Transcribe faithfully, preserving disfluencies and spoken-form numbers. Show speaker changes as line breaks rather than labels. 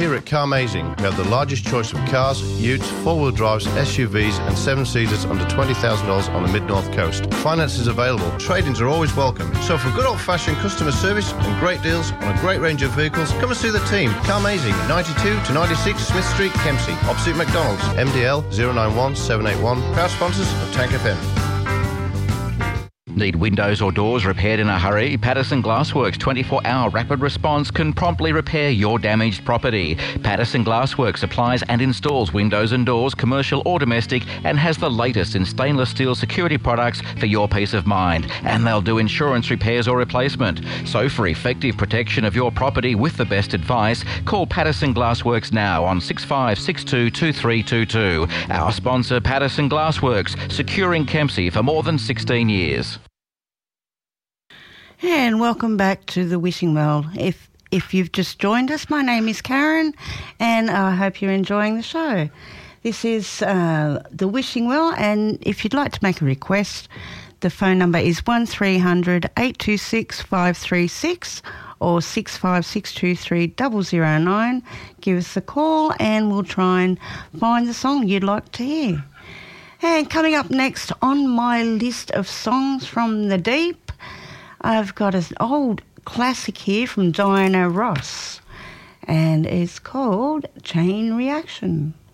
Here at Carmazing, we have the largest choice of cars, utes, four-wheel drives, S U Vs and seven-seaters under twenty thousand dollars on the mid-north coast. Finance is available. Trade-ins are always welcome. So for good old-fashioned customer service and great deals on a great range of vehicles, come and see the team. Carmazing, ninety-two to ninety-six Smith Street, Kempsey, opposite McDonald's. M D L zero nine one seven eight one. Proud sponsors of Tank F M.
Need windows or doors repaired in a hurry? Patterson Glassworks twenty-four hour rapid response can promptly repair your damaged property. Patterson Glassworks supplies and installs windows and doors, commercial or domestic, and has the latest in stainless steel security products for your peace of mind. And they'll do insurance repairs or replacement. So for effective protection of your property with the best advice, call Patterson Glassworks now on six five six two, two three two two. Our sponsor, Patterson Glassworks, securing Kempsey for more than sixteen years.
And welcome back to the Wishing Well. If if you've just joined us, my name is Karen, and I hope you're enjoying the show. This is uh, the Wishing Well, and if you'd like to make a request, the phone number is one three hundred, eight two six, five three six or six five six two three, zero zero nine. Give us a call and we'll try and find the song you'd like to hear. And coming up next on my list of songs from the deep, I've got an old classic here from Diana Ross, and it's called Chain Reaction.